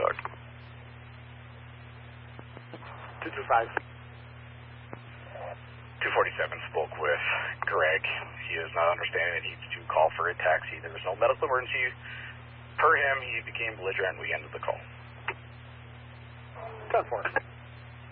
talk. 225. 247 spoke with Greg. He is not understanding that he needs to call for a taxi. There was no medical emergency. Per him, he became belligerent. We ended the call. 10-4.